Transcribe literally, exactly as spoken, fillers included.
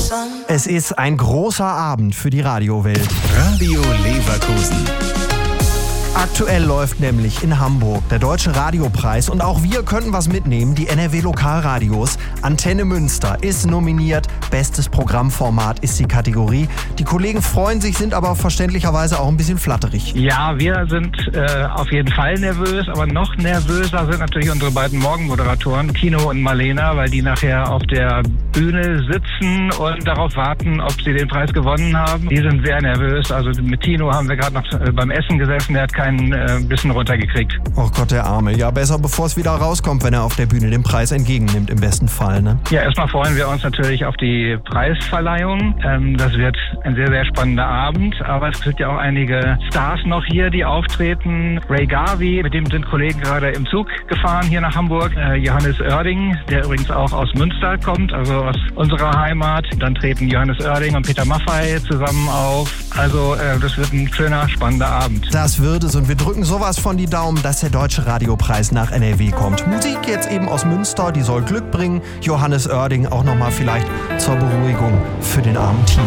Es ist ein großer Abend für die Radiowelt. Radio Leverkusen. Aktuell läuft nämlich in Hamburg der Deutsche Radiopreis und auch wir könnten was mitnehmen. Die N R W Lokalradios. Antenne Münster ist nominiert. Bestes Programmformat ist die Kategorie. Die Kollegen freuen sich, sind aber verständlicherweise auch ein bisschen flatterig. Ja, wir sind äh, auf jeden Fall nervös, aber noch nervöser sind natürlich unsere beiden Morgenmoderatoren, Kino und Marlena, weil die nachher auf der Bühne sitzen und darauf warten, ob sie den Preis gewonnen haben. Die sind sehr nervös. Also mit Tino haben wir gerade noch äh, beim Essen gesessen, der hat keinen äh, bisschen runtergekriegt. Oh Gott, der Arme. Ja, besser, bevor es wieder rauskommt, wenn er auf der Bühne den Preis entgegennimmt, im besten Fall, ne? Ja, erstmal freuen wir uns natürlich auf die Preisverleihung. Ähm, das wird ein sehr, sehr spannender Abend. Aber es sind ja auch einige Stars noch hier, die auftreten. Ray Garvey, mit dem sind Kollegen gerade im Zug gefahren hier nach Hamburg. Äh, Johannes Oerding, der übrigens auch aus Münster kommt, also aus unserer Heimat. Dann treten Johannes Oerding und Peter Maffay zusammen auf. Also äh, das wird ein schöner, spannender Abend. Das wird es und wir drücken sowas von die Daumen, dass der Deutsche Radiopreis nach N R W kommt. Musik jetzt eben aus Münster, die soll Glück bringen. Johannes Oerding auch nochmal vielleicht zur Beruhigung für den armen Team.